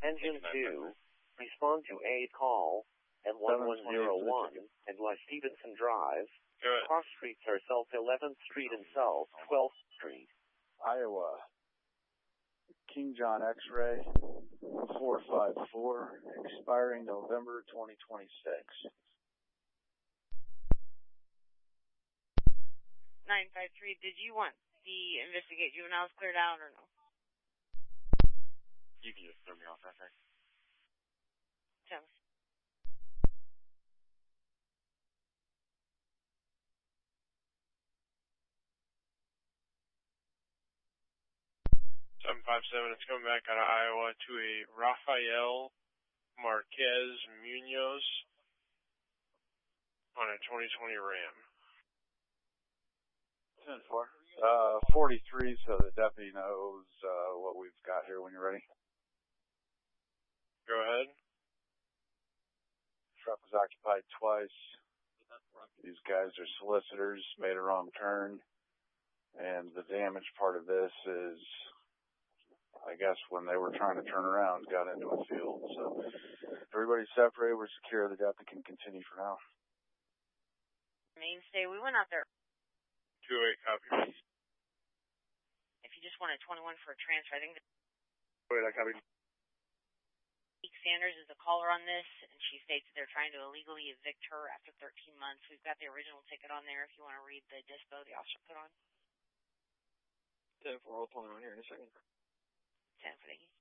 Engine 2, respond to a call at 1101 and West Stevenson Drive. Cross streets are South 11th Street and South 12th Street. Iowa. King John X-Ray 454, expiring November 2026. 953, did you want the investigate juveniles cleared out or no? You can just throw me off that thing. Tell us. It's coming back out of Iowa to a Rafael Marquez Munoz on a 2020 Ram. 10-4. 43, so the deputy knows what we've got here when you're ready. Go ahead. Truck was occupied twice. These guys are solicitors, made a wrong turn. And the damage part of this is, I guess, when they were trying to turn around, got into a field. So everybody's separated. We're secure. The deputy can continue for now. Mainstay, we went out there. 2-8, copy. If you just wanted 21 for a transfer, I think. Wait, I copy. Sanders is a caller on this, and she states that they're trying to illegally evict her after 13 months. We've got the original ticket on there if you want to read the dispo the officer put on. 10-4, I'll pull it on here in a second. 10 for the